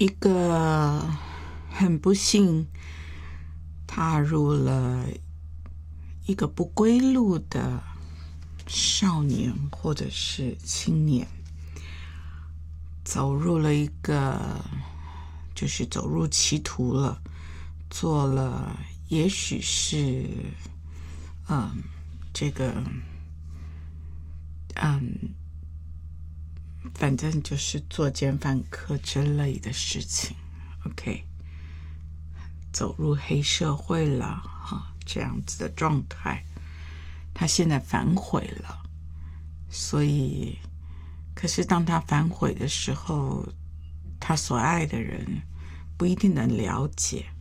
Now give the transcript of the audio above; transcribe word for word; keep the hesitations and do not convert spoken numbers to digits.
一个很不幸踏入了一个不归路的少年或者是青年，走入了一个就是走入歧途了，做了也许是嗯这个嗯反正就是作奸犯科之类的事情 OK 走入黑社会了哈，这样子的状态，他现在反悔了，所以可是当他反悔的时候，他所爱的人不一定能了解，